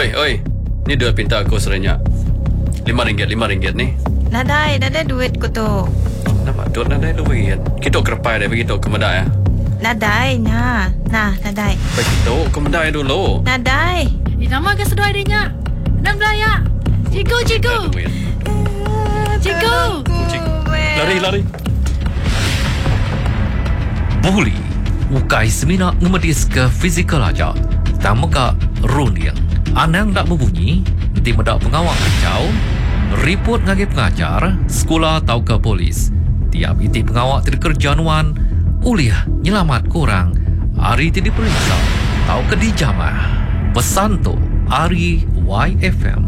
Oi. Ni duit pinta aku serenyak. RM5 ni. Nadai duit ko to. Nama duit nadai duit. Kita kerpai dia begitu ke medai ya. Nadai, nadai. Begitu ke medai dulu. Nadai. Nama ke sedoi dia. Dan belaya. Cikgu. Duit. Cikgu. Lari. Buli ukai semina ngemedis ke fizikal aja. Tama ka ruliang. Anang tak berbunyi, nanti medak pengawal kacau. Report ngagi pengajar, sekolah tau ke polis. Tiap iti pengawal terkerjanuan, uliah nyelamat korang. Hari ti diperiksa, tau ke dijamah. Pesan tu, Ari YFM.